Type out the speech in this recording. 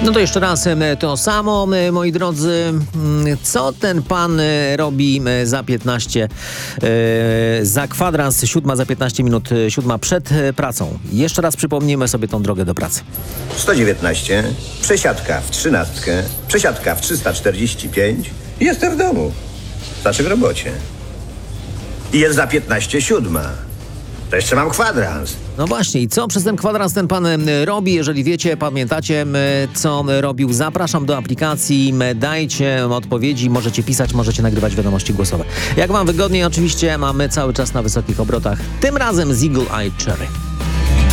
No to jeszcze raz to samo, moi drodzy. Co ten pan robi za 15, za kwadrans, 7 za 15 minut, 7 przed pracą? Jeszcze raz przypomnijmy sobie tą drogę do pracy. 119, przesiadka w 13, przesiadka w 345. Jestem w domu. Znaczy w robocie. I jest za 15 7. To jeszcze mam kwadrans. No właśnie, i co przez ten kwadrans ten pan robi? Jeżeli wiecie, pamiętacie, co robił, zapraszam do aplikacji, dajcie odpowiedzi, możecie pisać, możecie nagrywać wiadomości głosowe. Jak wam wygodniej, oczywiście mamy cały czas na wysokich obrotach, tym razem z Eagle Eye Cherry.